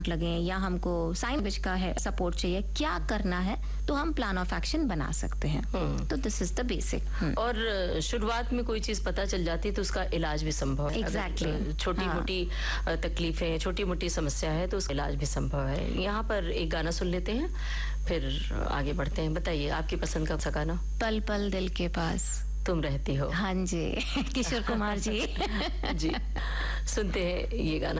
लगे या हमको साइन लैंग्वेज का है सपोर्ट चाहिए, क्या करना है, तो हम प्लान ऑफ एक्शन बना सकते हैं। तो दिस इज द बेसिक। और शुरुआत में कोई चीज पता चल जाती है तो उसका इलाज भी संभव है। एग्जैक्टली। छोटी मोटी तकलीफें, छोटी मोटी समस्या है तो उसका इलाज भी संभव है। यहाँ पर एक गाना सुन लेते हैं, फिर आगे बढ़ते हैं। बताइए आपकी पसंद का सा गाना। पल पल दिल के पास तुम रहती हो। हाँ जी, किशोर कुमार जी। जी, सुनते हैं ये गाना।